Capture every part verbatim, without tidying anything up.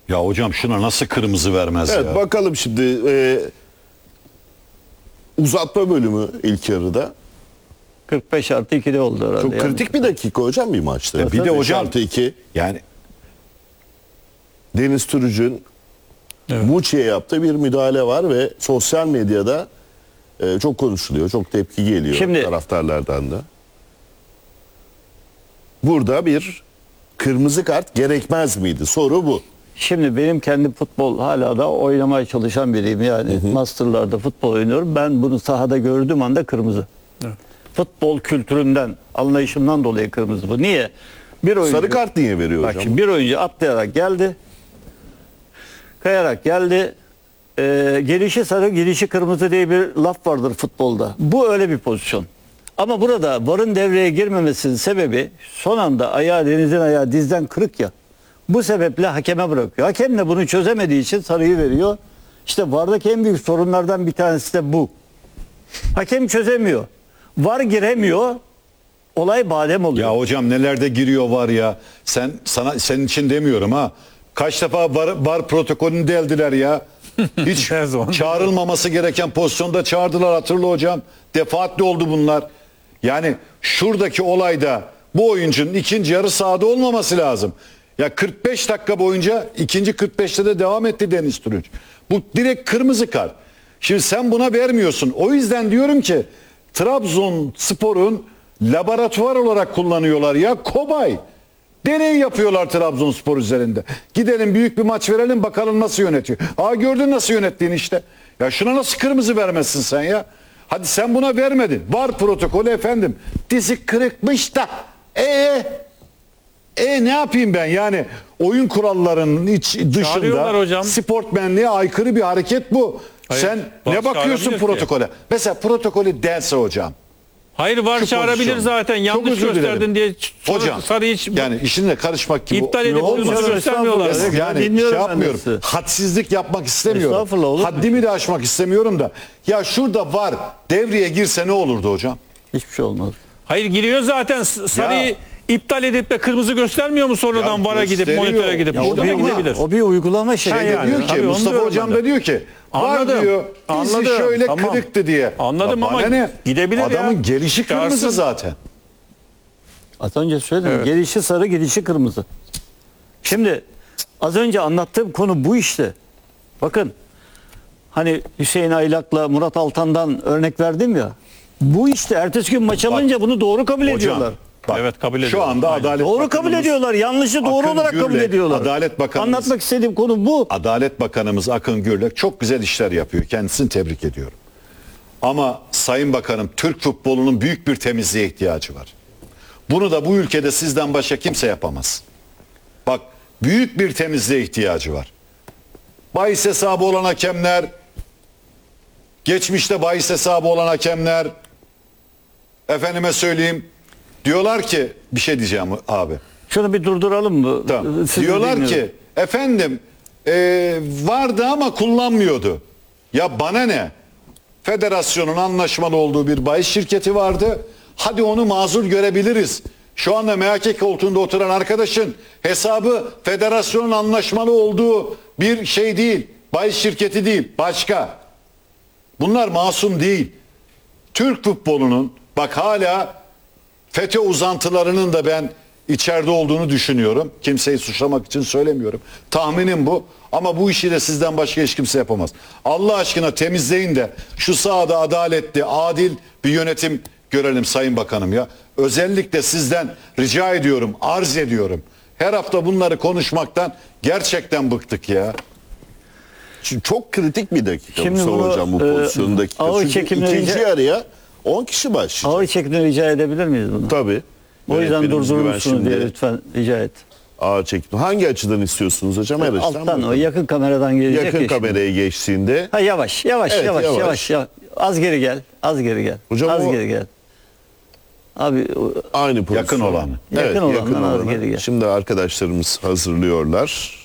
Ya hocam şuna nasıl kırmızı vermez Evet, ya? bakalım şimdi e, uzatma bölümü ilk yarıda. kırk beş artı ikide oldu herhalde. Çok yani. kritik bir dakika hocam bir maçta. E bir de hocam artı iki. yani Deniz Türüc'ün Evet. Muçi'ye yaptığı bir müdahale var ve sosyal medyada e, çok konuşuluyor. Çok tepki geliyor Şimdi- taraftarlardan da. Burada bir kırmızı kart gerekmez miydi? Soru bu. Şimdi benim kendi futbol hala da oynamaya çalışan biriyim yani. Master'larda futbol oynuyorum. Ben bunu sahada gördüğüm anda kırmızı. Evet. Futbol kültürümden, anlayışımdan dolayı kırmızı bu. Niye? Bir oyuncu, Sarı kart niye veriyor bak hocam? şimdi bir oyuncu atlayarak geldi. Kayarak geldi. Ee, gelişi sarı, gelişi kırmızı diye bir laf vardır futbolda. Bu öyle bir pozisyon. Ama burada VAR'ın devreye girmemesinin sebebi son anda ayağı Deniz'in ayağı dizden kırık ya. Bu sebeple hakeme bırakıyor. Hakem de bunu çözemediği için sarıyı veriyor. İşte VAR'daki en büyük sorunlardan bir tanesi de bu. Hakem çözemiyor. VAR giremiyor. Olay badem oluyor. ya hocam nelerde giriyor var ya. Sen sana senin için demiyorum ha. Kaç defa var, var protokolünü deldiler ya. Hiç Her zaman. çağrılmaması gereken pozisyonda çağırdılar, hatırla hocam. Defaatle oldu bunlar. Yani şuradaki olayda bu oyuncunun ikinci yarı sahada olmaması lazım. Ya kırk beş dakika boyunca ikinci kırk beşte de devam etti Deniz Türüç. Bu direkt kırmızı kart. Şimdi sen buna vermiyorsun. O yüzden diyorum ki Trabzonspor'un laboratuvar olarak kullanıyorlar ya, kobay. Deney yapıyorlar Trabzonspor üzerinde. Gidelim büyük bir maç verelim bakalım nasıl yönetiyor. Aa gördün nasıl yönettiğini işte. Ya şuna nasıl kırmızı vermezsin sen ya? Hadi sen buna vermedin. VAR protokolü efendim. Dizi kırıkmış da. Ee e ne yapayım ben yani oyun kurallarının iç Çağırıyorlar dışında hocam. sportmenliğe aykırı bir hareket bu. Hayır, Sen VAR ne bakıyorsun çağırabilir ki. protokole? Mesela protokolü derse hocam. Hayır, VAR Şu çağırabilir pozisyon. zaten. Çok Yanlış özür dilerim. gösterdin diye sonra Hocam sarıyı hiç yani işinle karışmak gibi iptal edip olmaz. kırmızı göstermiyorlar. Evet, ben Yani şey dinliyorum ben yapmıyorum. de sizi. Hadsizlik yapmak istemiyorum. Estağfurullah, olur mu? Haddimi de aşmak istemiyorum da. Ya şurada var devreye girse ne olurdu hocam? Hiçbir şey olmaz. Hayır, giriyor zaten. S- Sarıyı Ya. iptal edip de kırmızı göstermiyor mu sonradan Ya VAR'a gidip gösteriyor. monitöre gidip? Ya o, Burada bir, da gidebilir. o bir uygulama şeyi. Ha, Şey de yani. diyor ki Tabii onu Mustafa diyorum hocam ben de. da diyor ki var Anladım, diyor dizi anladım, şöyle tamam. kırıktı diye. Anladım Ya ama bana ne? gidebilir ya. Adamın gelişi kırmızı Çağırsın. zaten. Az önce söyledim. Evet. Gelişi sarı, gelişi kırmızı. Şimdi az önce anlattığım konu bu işte. Bakın hani Hüseyin Aylak'la Murat Altan'dan örnek verdim ya. Bu işte ertesi gün maç alınca bunu doğru kabul ediyorlar. bak, Evet, kabul Şu ediyorlar. anda Aynen. Adalet Doğru kabul Bakanımız- ediyorlar. Yanlışı doğru Akın olarak kabul Gürlek, ediyorlar. Adalet Bakanımız- Anlatmak istediğim konu bu. Adalet Bakanımız Akın Gürlek çok güzel işler yapıyor. Kendisini tebrik ediyorum. Ama Sayın Bakanım, Türk futbolunun büyük bir temizliğe ihtiyacı var. Bunu da bu ülkede sizden başka kimse yapamaz. Bak, büyük bir temizliğe ihtiyacı var. Bahis hesabı olan hakemler, geçmişte bahis hesabı olan hakemler, efendime söyleyeyim, diyorlar ki, bir şey diyeceğim abi. Şunu bir durduralım mı? Tamam. Sizi Diyorlar dinliyorum. ki efendim e, vardı ama kullanmıyordu. Ya bana ne? Federasyonun anlaşmalı olduğu bir bahis şirketi vardı. Hadi onu mazur görebiliriz. Şu anda M H K koltuğunda oturan arkadaşın hesabı federasyonun anlaşmalı olduğu bir şey değil. Bahis şirketi değil. Başka. Bunlar masum değil. Türk futbolunun bak hala FETÖ uzantılarının da ben içeride olduğunu düşünüyorum. Kimseyi suçlamak için söylemiyorum. Tahminim bu. Ama bu işi de sizden başka hiç kimse yapamaz. Allah aşkına temizleyin de şu sahada adaletli, adil bir yönetim görelim Sayın Bakanım ya. Özellikle sizden rica ediyorum, arz ediyorum. Her hafta bunları konuşmaktan gerçekten bıktık ya. Şimdi çok kritik bir dakika Şimdi Mustafa bunu, hocam bu e, pozisyon dakika. ağır Çünkü çekimle ikinci rica- yarıya on kişi başlayacak. Ağır çekimini rica edebilir miyiz bunu? Tabii. O yüzden Yönetmenimiz durdurur Güven musunuz şimdi diye lütfen rica et. Ağır çekim. Hangi açıdan istiyorsunuz hocam? Her açıdan Alttan mı? o yakın kameradan gelecek Yakın ya şimdi. kameraya geçtiğinde Ha yavaş yavaş Evet, yavaş, yavaş. yavaş yavaş Az geri gel. Az geri gel. Hocam az o- geri gel. Abi o- aynı pozisyon. Yakın olanı. Evet, Yakın yakın olandan az olanı. geri gel. Şimdi arkadaşlarımız hazırlıyorlar.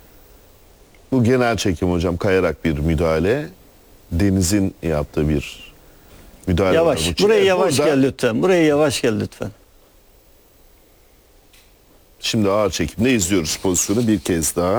Bu genel çekim hocam, kayarak bir müdahale. Deniz'in yaptığı bir müdahale var. yavaş. Bu- Buraya yavaş Burada- gel lütfen. Buraya yavaş gel lütfen. Şimdi ağır çekimde izliyoruz pozisyonu bir kez daha.